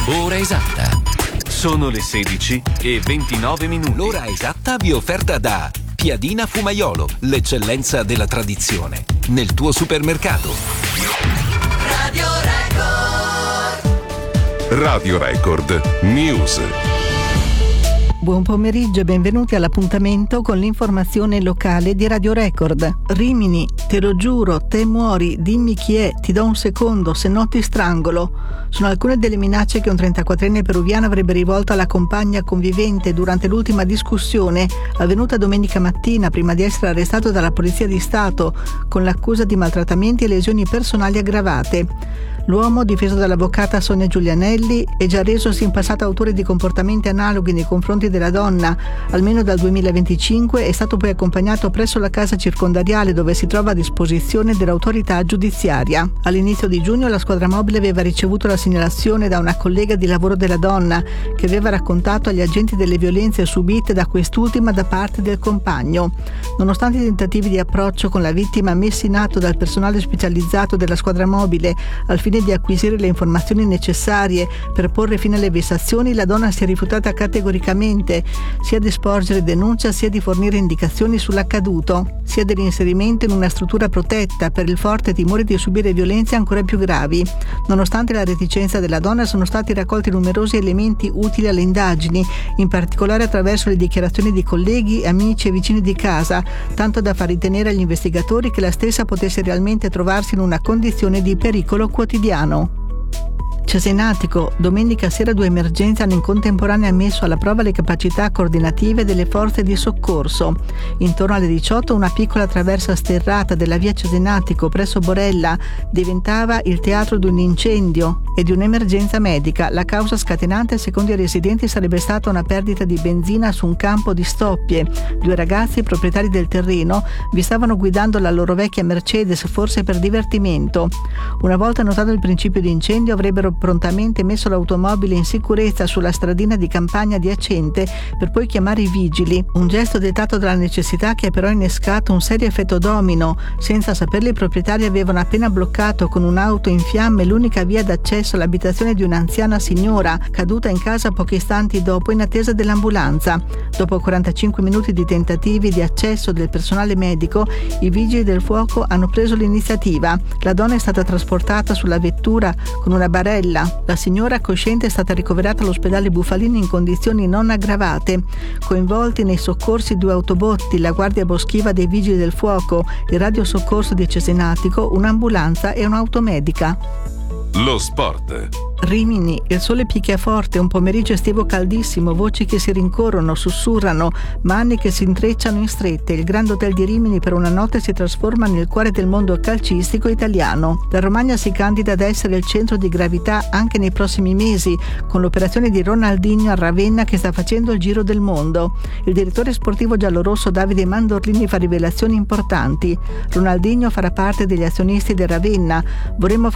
Ora esatta. Sono le 16:29. L'ora esatta vi è offerta da Piadina Fumaiolo, l'eccellenza della tradizione, nel tuo supermercato. Radio Record News. Buon pomeriggio e benvenuti all'appuntamento con l'informazione locale di Radio Record. Rimini, te lo giuro, te muori, dimmi chi è, ti do un secondo, se no ti strangolo. Sono alcune delle minacce che un 34enne peruviano avrebbe rivolto alla compagna convivente durante l'ultima discussione avvenuta domenica mattina prima di essere arrestato dalla Polizia di Stato con l'accusa di maltrattamenti e lesioni personali aggravate. L'uomo, difeso dall'avvocata Sonia Giulianelli, è già resosi in passato autore di comportamenti analoghi nei confronti della donna. Almeno dal 2025 è stato poi accompagnato presso la casa circondariale dove si trova a disposizione dell'autorità giudiziaria. All'inizio di giugno la squadra mobile aveva ricevuto la segnalazione da una collega di lavoro della donna che aveva raccontato agli agenti delle violenze subite da quest'ultima da parte del compagno. Nonostante i tentativi di approccio con la vittima messi in atto dal personale specializzato della squadra mobile al fine di acquisire le informazioni necessarie per porre fine alle vessazioni, la donna si è rifiutata categoricamente sia di sporgere denuncia sia di fornire indicazioni sull'accaduto, sia dell'inserimento in una struttura protetta per il forte timore di subire violenze ancora più gravi. Nonostante la reticenza della donna, sono stati raccolti numerosi elementi utili alle indagini, in particolare attraverso le dichiarazioni di colleghi, amici e vicini di casa, tanto da far ritenere agli investigatori che la stessa potesse realmente trovarsi in una condizione di pericolo quotidiano. Cesenatico, domenica sera 2 emergenze hanno in contemporanea messo alla prova le capacità coordinative delle forze di soccorso. Intorno alle 18 una piccola traversa sterrata della via Cesenatico presso Borella diventava il teatro di un incendio e di un'emergenza medica. La causa scatenante, secondo i residenti, sarebbe stata una perdita di benzina su un campo di stoppie. 2 ragazzi, proprietari del terreno, vi stavano guidando la loro vecchia Mercedes, forse per divertimento. Una volta notato il principio di incendio, avrebbero prontamente messo l'automobile in sicurezza sulla stradina di campagna adiacente per poi chiamare i vigili. Un gesto dettato dalla necessità che ha però innescato un serio effetto domino. Senza saperlo, i proprietari avevano appena bloccato con un'auto in fiamme l'unica via d'accesso all'abitazione di un'anziana signora caduta in casa pochi istanti dopo in attesa dell'ambulanza. Dopo 45 minuti di tentativi di accesso del personale medico, i vigili del fuoco hanno preso l'iniziativa. La donna è stata trasportata sulla vettura con una barella. La signora cosciente è stata ricoverata all'ospedale Bufalini in condizioni non aggravate. Coinvolti nei soccorsi 2 autobotti, la guardia boschiva dei vigili del fuoco, il radiosoccorso di Cesenatico, un'ambulanza e un'automedica. Lo sport. Rimini, il sole picchia forte, un pomeriggio estivo caldissimo, voci che si rincorrono, sussurrano, mani che si intrecciano in strette. Il Grand Hotel di Rimini per una notte si trasforma nel cuore del mondo calcistico italiano. La Romagna si candida ad essere il centro di gravità anche nei prossimi mesi, con l'operazione di Ronaldinho a Ravenna che sta facendo il giro del mondo. Il direttore sportivo giallorosso Davide Mandorlini fa rivelazioni importanti. Ronaldinho farà parte degli azionisti del Ravenna. Vorremmo